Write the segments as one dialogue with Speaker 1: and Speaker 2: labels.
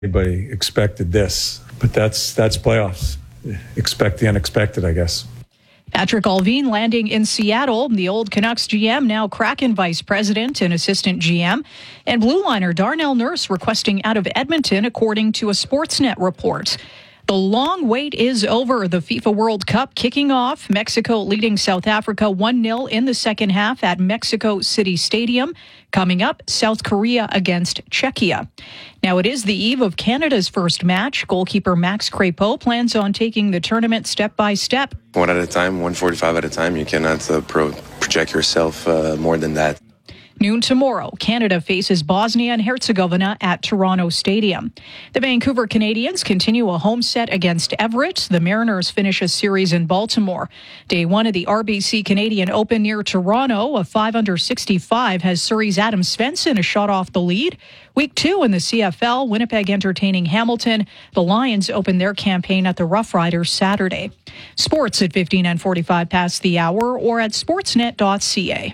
Speaker 1: Anybody expected this, but that's playoffs. Expect the unexpected, I guess.
Speaker 2: Patrick Allvin landing in Seattle, the old Canucks GM, now Kraken vice president and assistant GM, and blue liner Darnell Nurse requesting out of Edmonton, according to a Sportsnet report. The long wait is over. The FIFA World Cup kicking off. Mexico leading South Africa 1-0 in the second half at Mexico City Stadium. Coming up, South Korea against Czechia. Now, it is the eve of Canada's first match. Goalkeeper Max Crépeau plans on taking the tournament step by step.
Speaker 3: One at a time, 145 at a time. You cannot project yourself more than that.
Speaker 2: Noon tomorrow, Canada faces Bosnia and Herzegovina at Toronto Stadium. The Vancouver Canadians continue a home set against Everett. The Mariners finish a series in Baltimore. Day one of the RBC Canadian Open near Toronto, a 5-under-65 has Surrey's Adam Svensson a shot off the lead. Week 2 in the CFL, Winnipeg entertaining Hamilton. The Lions open their campaign at the Rough Riders Saturday. Sports at 15 and 45 past the hour or at sportsnet.ca.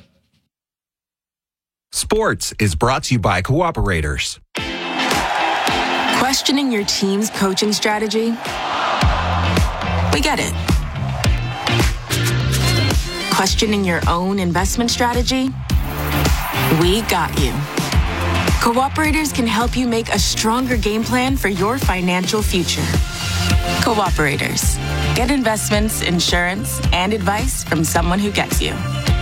Speaker 4: Sports is brought to you by Cooperators.
Speaker 5: Questioning your team's coaching strategy? We get it. Questioning your own investment strategy? We got you. Cooperators can help you make a stronger game plan for your financial future. Cooperators. Get investments, insurance, and advice from someone who gets you.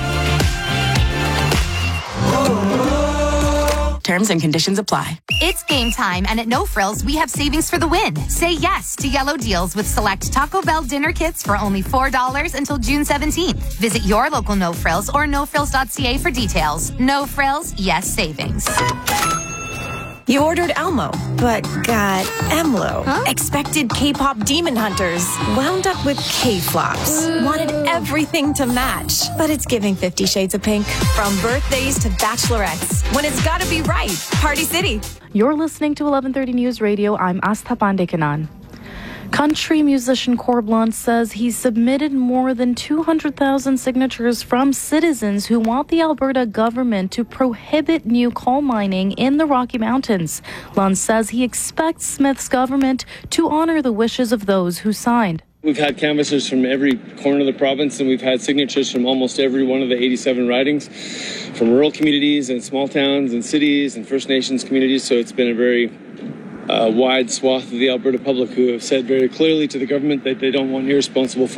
Speaker 5: Terms and conditions apply.
Speaker 6: It's game time, and at No Frills, we have savings for the win. Say yes to yellow deals with select Taco Bell dinner kits for only $4 until June 17th. Visit your local No Frills or nofrills.ca for details. No Frills, yes savings.
Speaker 7: You ordered Elmo, but got Emlo.
Speaker 6: Huh?
Speaker 7: Expected K-pop demon hunters, wound up with K-flops. Wanted everything to match, but it's giving 50 Shades of Pink. From birthdays to bachelorettes, when it's gotta be right. Party City.
Speaker 8: You're listening to 1130 News Radio. I'm Astha Pandekanan. Country musician Corblunt says he submitted more than 200,000 signatures from citizens who want the Alberta government to prohibit new coal mining in the Rocky Mountains. Lunt says he expects Smith's government to honor the wishes of those who signed.
Speaker 9: We've had canvassers from every corner of the province, and we've had signatures from almost every one of the 87 ridings, from rural communities and small towns and cities and First Nations communities. So it's been a very wide swath of the Alberta public who have said very clearly to the government that they don't want irresponsible